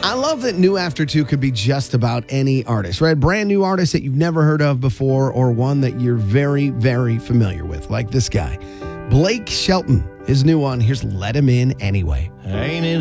I love that new After 2 could be just about any artist, right? Brand new artist that you've never heard of before or one that you're very, very familiar with, like this guy. Blake Shelton, his new one. Here's Let Him In Anyway. Ain't it